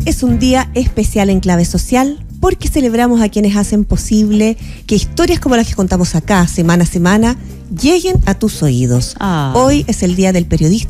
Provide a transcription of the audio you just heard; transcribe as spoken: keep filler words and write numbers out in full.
es un día especial en Clave Social porque celebramos a quienes hacen posible que historias como las que contamos acá semana a semana lleguen a tus oídos. Ah. Hoy es el Día del Periodista